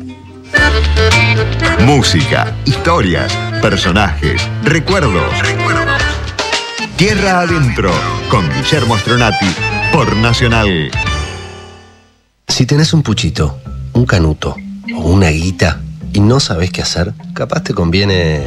Música, historias, personajes, recuerdos. Tierra Adentro, con Guillermo Stronati, por Nacional. Si tenés un puchito, un canuto o una guita y no sabés qué hacer, capaz te conviene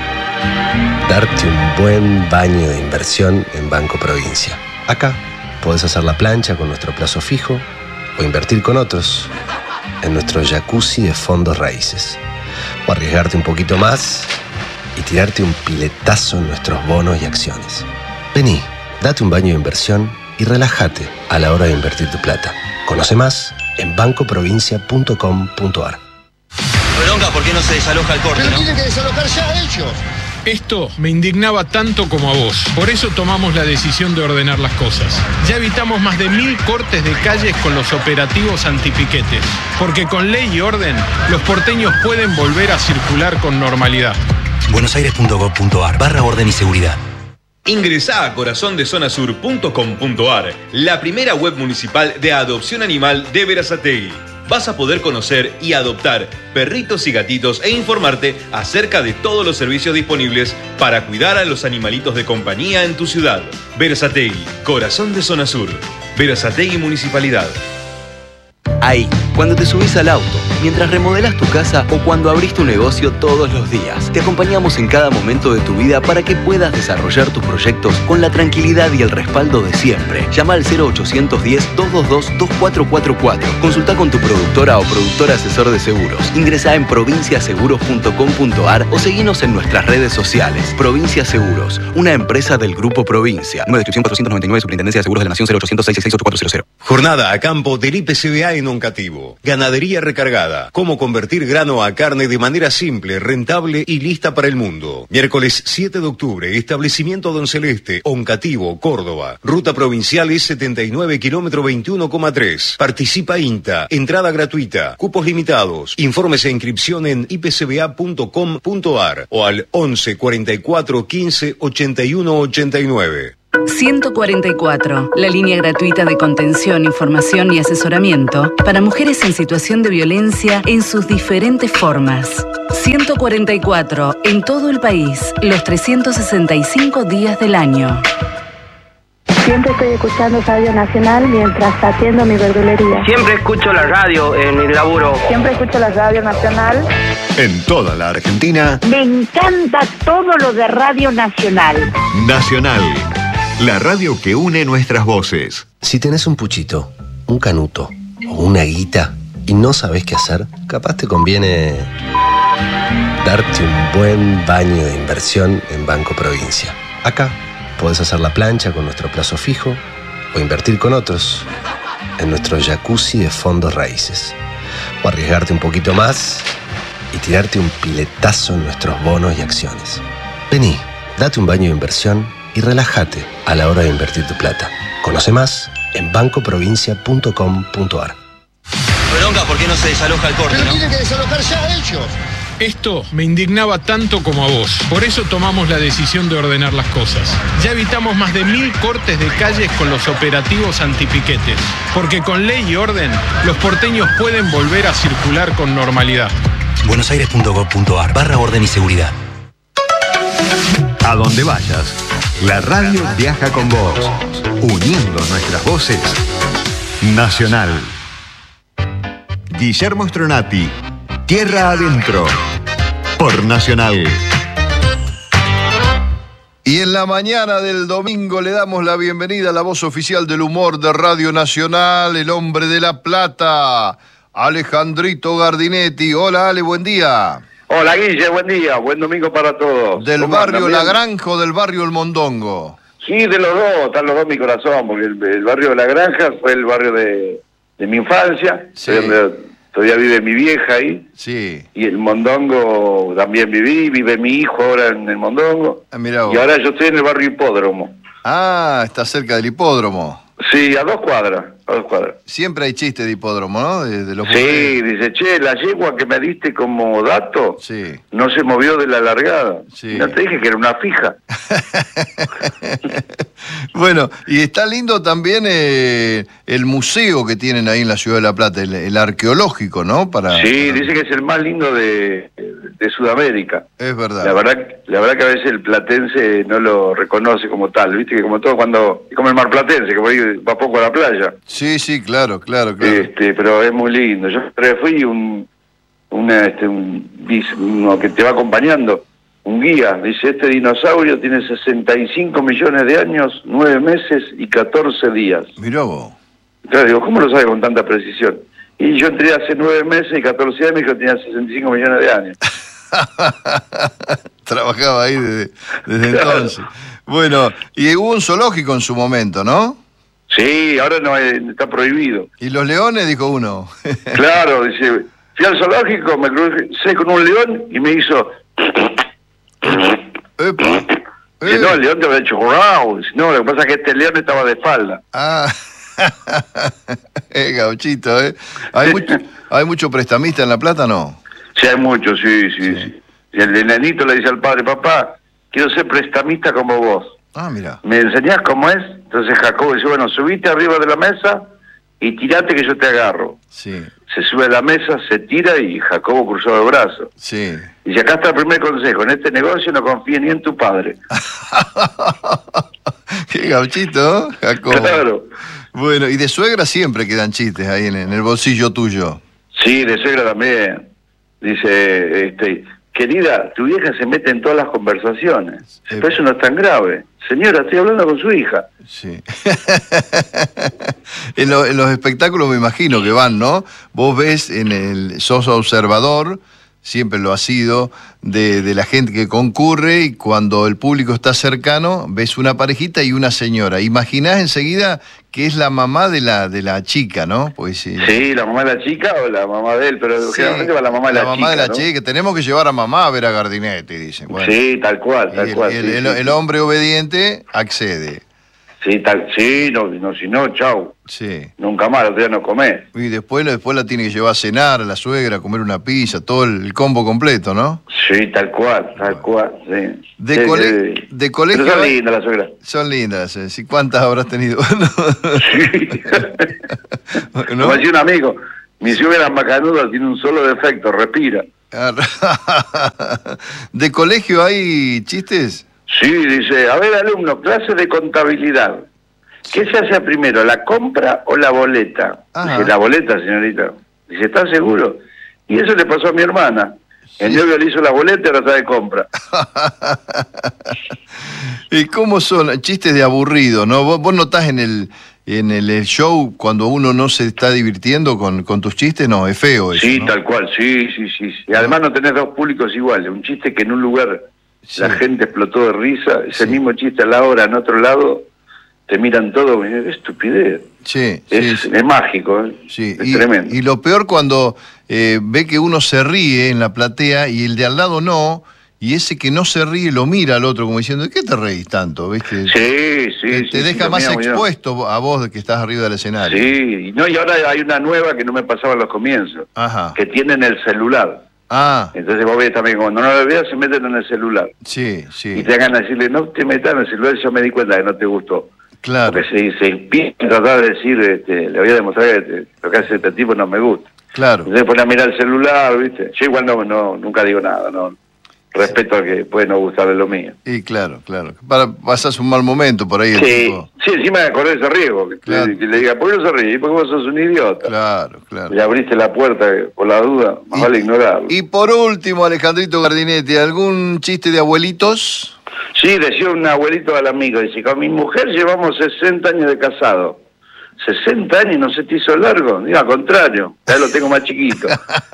darte un buen baño de inversión en Banco Provincia. Acá podés hacer la plancha con nuestro plazo fijo o invertir con otros en nuestro jacuzzi de fondos raíces. O arriesgarte un poquito más y tirarte un piletazo en nuestros bonos y acciones. Vení, date un baño de inversión y relájate a la hora de invertir tu plata. Conoce más en bancoprovincia.com.ar. Bronca, ¿por qué no se desaloja el corte, pero no? tienen que desalojar ya ellos. Esto me indignaba tanto como a vos. Por eso tomamos la decisión de ordenar las cosas. Ya evitamos más de 1000 cortes de calles con los operativos antipiquetes. Porque con ley y orden, los porteños pueden volver a circular con normalidad. buenosaires.gov.ar/orden y seguridad. Ingresá a corazondezonasur.com.ar, la primera web municipal de adopción animal de Berazategui. Vas a poder conocer y adoptar perritos y gatitos e informarte acerca de todos los servicios disponibles para cuidar a los animalitos de compañía en tu ciudad. Berazategui, corazón de Zona Sur. Berazategui Municipalidad. Ahí, cuando te subís al auto, mientras remodelás tu casa o cuando abrís tu negocio todos los días. Te acompañamos en cada momento de tu vida para que puedas desarrollar tus proyectos con la tranquilidad y el respaldo de siempre. Llama al 0810-222-2444. Consulta con tu productora o productor asesor de seguros. Ingresá en provinciaseguros.com.ar o seguinos en nuestras redes sociales. Provincia Seguros, una empresa del Grupo Provincia. Número de inscripción 499, Superintendencia de Seguros de la Nación, 0800 666 8400. Jornada a campo del IPCBA en Oncativo. Ganadería recargada. Cómo convertir grano a carne de manera simple, rentable y lista para el mundo. Miércoles 7 de octubre, establecimiento Don Celeste, Oncativo, Córdoba. Ruta provincial S79, kilómetro 21,3. Participa INTA. Entrada gratuita. Cupos limitados. Informes e inscripción en ipcba.com.ar o al 11 44 15 81 89. 144, la línea gratuita de contención, información y asesoramiento para mujeres en situación de violencia en sus diferentes formas. 144, en todo el país, los 365 días del año. Siempre estoy escuchando Radio Nacional mientras atiendo mi verdulería. Siempre escucho la radio en mi laburo. Siempre escucho la Radio Nacional. En toda la Argentina. Me encanta todo lo de Radio Nacional. Nacional. La radio que une nuestras voces. Si tenés un puchito, un canuto o una guita y no sabés qué hacer, capaz te conviene darte un buen baño de inversión en Banco Provincia. Acá podés hacer la plancha con nuestro plazo fijo o invertir con otros en nuestro jacuzzi de fondos raíces. O arriesgarte un poquito más y tirarte un piletazo en nuestros bonos y acciones. Vení, date un baño de inversión y relájate a la hora de invertir tu plata. Conoce más en bancoprovincia.com.ar. Bronca, ¿por qué no se desaloja el corte, pero no? tienen que desalojar ya ellos. Esto me indignaba tanto como a vos. Por eso tomamos la decisión de ordenar las cosas. Ya evitamos más de 1000 cortes de calles con los operativos antipiquetes. Porque con ley y orden, los porteños pueden volver a circular con normalidad. buenosaires.gov.ar/orden y seguridad. A donde vayas, la radio viaja con vos, uniendo nuestras voces. Nacional. Guillermo Stronati, Tierra Adentro, por Nacional. Y en la mañana del domingo le damos la bienvenida a la voz oficial del humor de Radio Nacional, el hombre de La Plata, Alejandrito Gardinetti. Hola, Ale, buen día. Hola, Guille, buen día, buen domingo para todos. ¿Del barrio La Granja o del barrio El Mondongo? Sí, de los dos, están los dos en mi corazón, porque el barrio de La Granja fue el barrio de mi infancia, sí, donde todavía vive mi vieja ahí. Sí. Y el Mondongo también vive mi hijo ahora en el Mondongo. Mirá vos. Y ahora yo estoy en el barrio Hipódromo. Ah, está cerca del hipódromo. Sí, a 2 cuadras, a 2 cuadras. Siempre hay chiste de hipódromo, ¿no? De los sí, dice, che, la yegua que me diste como dato, sí, no se movió de la largada. Sí. No te dije que era una fija. Bueno, y está lindo también el museo que tienen ahí en la Ciudad de La Plata, el arqueológico, ¿no? Sí, dice que es el más lindo de Sudamérica. Es verdad. La verdad que a veces el platense no lo reconoce como tal, viste que como todo cuando... como el marplatense, que por ahí va poco a la playa. Sí, claro. Pero es muy lindo. Yo fui uno que te va acompañando, un guía, dice, este dinosaurio tiene 65 millones de años, 9 meses y 14 días. Mirá vos. Claro, digo, ¿cómo lo sabe con tanta precisión? Y yo entré hace 9 meses y 14 días y me dijo que tenía 65 millones de años. Trabajaba ahí desde entonces. Bueno, y hubo un zoológico en su momento, ¿no? Sí, ahora no está prohibido. ¿Y los leones? Dijo uno. Claro, dice, fui al zoológico, me crucé con un león y me hizo... No, el león te había hecho wow. No, lo que pasa es que este león estaba de espalda. Gauchito, ¿eh? ¿Hay mucho prestamista en La Plata, no? Sí, hay mucho, sí. Y el enanito le dice al padre, papá, quiero ser prestamista como vos. Mira. ¿Me enseñás cómo es? Entonces Jacobo dice, bueno, subite arriba de la mesa y tirate que yo te agarro. Sí. Se sube a la mesa, se tira y Jacobo cruzó el brazo. Sí. Y acá está el primer consejo, en este negocio no confíes ni en tu padre. Qué gauchito, Jacobo. Claro. Bueno, y de suegra siempre quedan chistes ahí en el bolsillo tuyo. Sí, de suegra también. Dice, querida, tu vieja se mete en todas las conversaciones. Pero eso no es tan grave. Señora, estoy hablando con su hija. Sí. En los espectáculos me imagino que van, ¿no? Vos ves sos observador, siempre lo has sido, de la gente que concurre, y cuando el público está cercano, ves una parejita y una señora. Imaginás enseguida que es la mamá de la chica, ¿no? Pues, sí, la mamá de la chica o la mamá de él, pero generalmente va la mamá de la chica. La mamá de la chica, tenemos que llevar a mamá a ver a Gardinetti, dicen. Bueno, sí, tal cual. El hombre obediente accede. Sí, si no, chau. Sí. Nunca más, otro día no comés. Y después la tiene que llevar a cenar a la suegra, a comer una pizza, todo el combo completo, ¿no? Sí, tal cual, sí. De colegio... Pero son lindas las suegras. Son lindas, sí. ¿Cuántas habrás tenido? Sí. ¿No? Como decía un amigo, mi suegra macanuda tiene un solo defecto, respira. ¿De colegio hay chistes? Sí, dice, a ver, alumno, clase de contabilidad. ¿Qué se hace primero, la compra o la boleta? Dice, la boleta, señorita. Dice, ¿estás seguro? Y eso le pasó a mi hermana. El novio le hizo la boleta y ahora está de compra. ¿Y cómo son? Chistes de aburrido, ¿no? ¿Vos notás en el show cuando uno no se está divirtiendo con tus chistes? No, es feo eso, sí, ¿no? Tal cual, sí. Y además no tenés dos públicos iguales. Un chiste que en un lugar... Sí. La gente explotó de risa, ese mismo chiste a la hora en otro lado, te miran todo, qué estupidez. Sí, es mágico, sí. Es tremendo. Y lo peor cuando ve que uno se ríe en la platea y el de al lado no, y ese que no se ríe lo mira al otro como diciendo, ¿de qué te reís tanto? ¿Viste? Sí. Te deja más expuesto a vos de que estás arriba del escenario. Sí, y ahora hay una nueva que no me pasaba en los comienzos, que tienen el celular. Entonces vos ves también, cuando no lo veas, se meten en el celular. Sí. Y te hagan decirle, no te metas en el celular, yo me di cuenta que no te gustó. Claro. Porque se empieza a tratar de decir, le voy a demostrar que lo que hace este tipo no me gusta. Claro. Entonces pone a mirar el celular, ¿viste? Yo igual nunca digo nada, no. Respeto a que puede no gustarle lo mío. Y claro. Pasás un mal momento por ahí. Sí, encima de correr ese riesgo. Que le diga, ¿por qué no se ríe? ¿Por qué vos sos un idiota? Claro. Le abriste la puerta por la duda, más vale ignorarlo. Y por último, Alejandrito Gardinetti, ¿algún chiste de abuelitos? Sí, decía un abuelito al amigo, dice, con mi mujer llevamos 60 años de casado. 60 años y no se te hizo largo. Digo, al contrario, ya lo tengo más chiquito.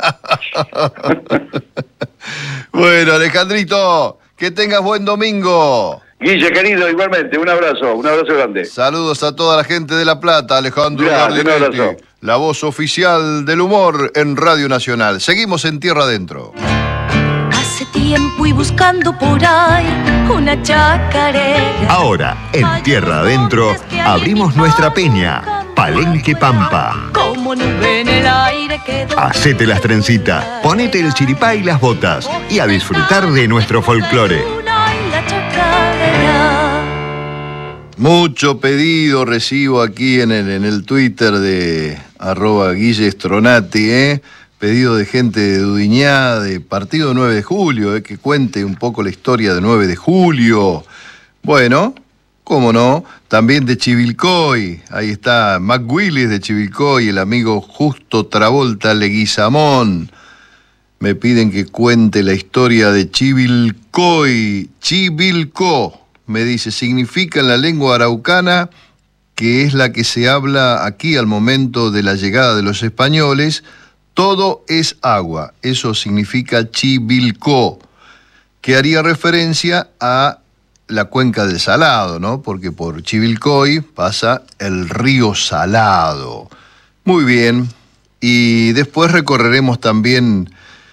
Bueno, Alejandrito, que tengas buen domingo. Guille, querido, igualmente, un abrazo grande. Saludos a toda la gente de La Plata, Alejandro Gardinetti, la voz oficial del humor en Radio Nacional. Seguimos en Tierra Adentro. Hace tiempo y buscando por ahí una chacarera. Ahora, en Tierra Adentro, abrimos nuestra peña, Palenque Pampa. Como nube en el aire quedó. Hacete las trencitas, ponete el chiripá y las botas y a disfrutar de nuestro folclore. Mucho pedido recibo aquí en el Twitter de @GuilleStronati, pedido de gente de Dudiñá, de partido 9 de julio, que cuente un poco la historia de 9 de julio. Bueno, cómo no, también de Chivilcoy, ahí está Mac Willis de Chivilcoy, el amigo Justo Travolta Leguizamón. Me piden que cuente la historia de Chivilcoy. Chivilco, me dice, significa en la lengua araucana, que es la que se habla aquí al momento de la llegada de los españoles, todo es agua. Eso significa Chivilco, que haría referencia a la cuenca del Salado, ¿no? Porque por Chivilcoy pasa el río Salado. Muy bien. Y después recorreremos también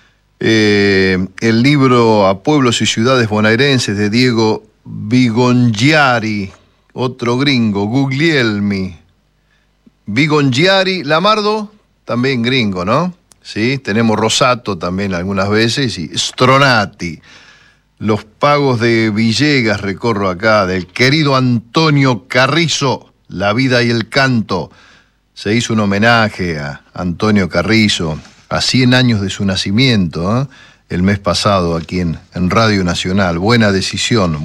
el libro A Pueblos y Ciudades Bonaerenses de Diego Bigongiari, otro gringo, Guglielmi. Bigongiari, Lamardo, también gringo, ¿no? Sí, tenemos Rosato también algunas veces y Stronati. Los pagos de Villegas recorro acá, del querido Antonio Carrizo, La vida y el canto. Se hizo un homenaje a Antonio Carrizo, a 100 años de su nacimiento, el mes pasado aquí en Radio Nacional. Buena decisión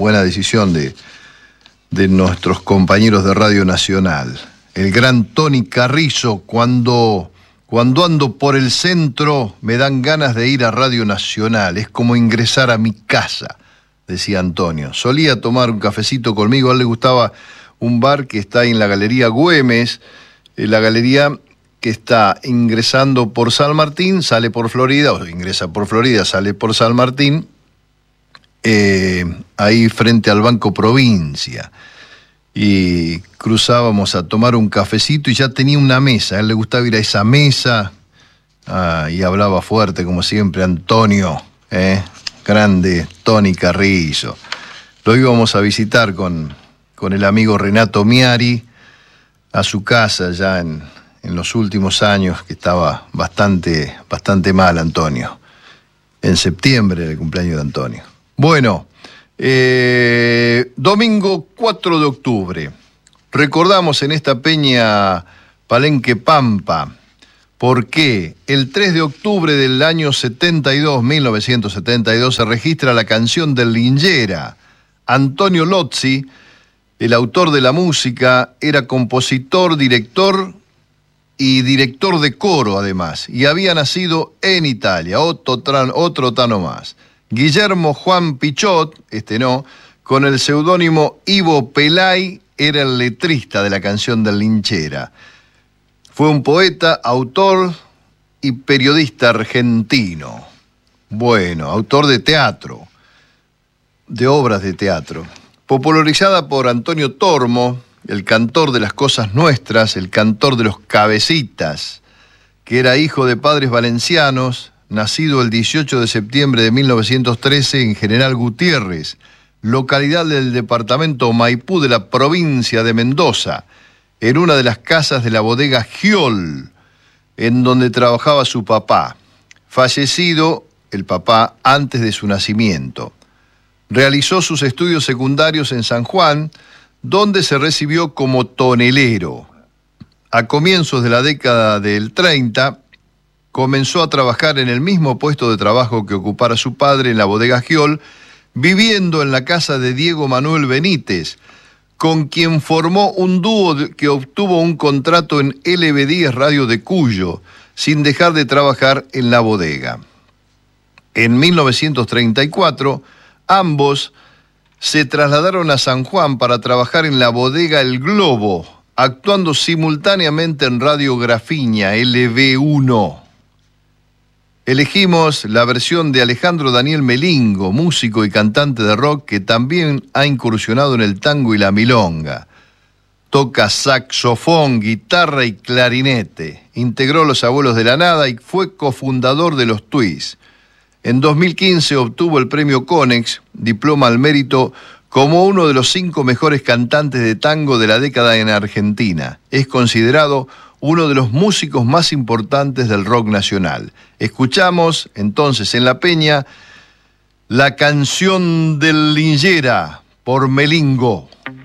de nuestros compañeros de Radio Nacional. El gran Tony Carrizo, cuando ando por el centro me dan ganas de ir a Radio Nacional, es como ingresar a mi casa, decía Antonio. Solía tomar un cafecito conmigo, a él le gustaba un bar que está ahí en la Galería Güemes, la galería que está ingresando por San Martín, sale por Florida, o ingresa por Florida, sale por San Martín, ahí frente al Banco Provincia. Y cruzábamos a tomar un cafecito y ya tenía una mesa, a él le gustaba ir a esa mesa, y hablaba fuerte como siempre Antonio, grande Tony Carrizo. Lo íbamos a visitar con el amigo Renato Miari a su casa ya en los últimos años, que estaba bastante mal Antonio. En septiembre era el cumpleaños de Antonio. Bueno, domingo 4 de octubre. Recordamos en esta peña Palenque Pampa, porque el 3 de octubre del año 1972, se registra la canción del Lingera. Antonio Lozzi, el autor de la música, era compositor, director y director de coro además, y había nacido en Italia, otro tano más. Guillermo Juan Pichot, con el seudónimo Ivo Pelay, era el letrista de la canción del Lingera. Fue un poeta, autor y periodista argentino. Bueno, autor de teatro, de obras de teatro. Popularizada por Antonio Tormo, el cantor de Las Cosas Nuestras, el cantor de Los Cabecitas, que era hijo de padres valencianos, nacido el 18 de septiembre de 1913 en General Gutiérrez, localidad del departamento Maipú de la provincia de Mendoza, en una de las casas de la bodega Giol, en donde trabajaba su papá, fallecido el papá antes de su nacimiento. Realizó sus estudios secundarios en San Juan, donde se recibió como tonelero. A comienzos de la década del 30, comenzó a trabajar en el mismo puesto de trabajo que ocupara su padre en la bodega Giol, viviendo en la casa de Diego Manuel Benítez, con quien formó un dúo que obtuvo un contrato en LB10 Radio de Cuyo, sin dejar de trabajar en la bodega. En 1934, ambos se trasladaron a San Juan para trabajar en la bodega El Globo, actuando simultáneamente en Radio Grafiña, LB1. Elegimos la versión de Alejandro Daniel Melingo, músico y cantante de rock que también ha incursionado en el tango y la milonga. Toca saxofón, guitarra y clarinete. Integró Los Abuelos de la Nada y fue cofundador de Los Twists. En 2015 obtuvo el premio Conex, diploma al mérito, como uno de los 5 mejores cantantes de tango de la década en Argentina. Es considerado uno de los músicos más importantes del rock nacional. Escuchamos entonces en La Peña la canción del Lingera por Melingo.